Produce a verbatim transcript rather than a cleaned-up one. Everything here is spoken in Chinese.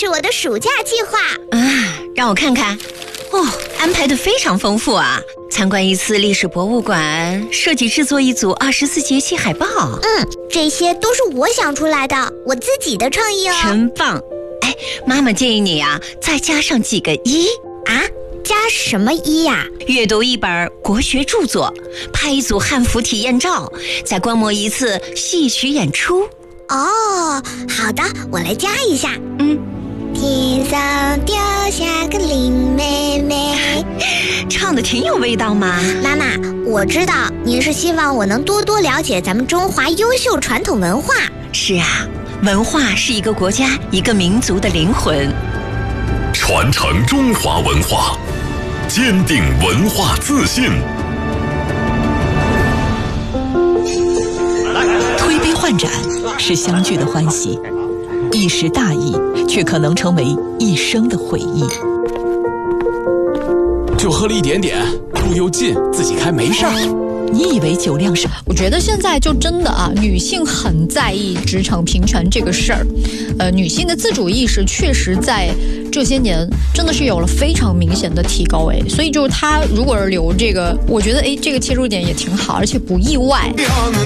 是我的暑假计划啊，让我看看。哦，安排得非常丰富啊！参观一次历史博物馆，设计制作一组二十四节气海报。 嗯，这些都是我想出来的，我自己的创意哦。 真棒！哎，妈妈建议你啊，再加上几个一啊，加什么一呀？ 阅读一本国学著作，拍一组汉服体验照，再观摩一次戏曲演出。 哦，好的，我来加一下。 嗯。 天上掉下个林妹妹， 唱得挺有味道嘛。 妈妈，我知道您是希望我能多多了解咱们中华优秀传统文化。 是啊，文化是一个国家一个民族的灵魂， 传承中华文化，坚定文化自信。 推杯换盏是相聚的欢喜，一时大意却可能成为一生的回忆。 就喝了一点点，路又近，自己开没事儿。 你以为酒量少？ 我觉得现在就真的啊，女性很在意职场平权这个事儿。呃，女性的自主意识确实在这些年真的是有了非常明显的提高哎，所以就是她如果是留这个，我觉得哎，这个切入点也挺好，而且不意外。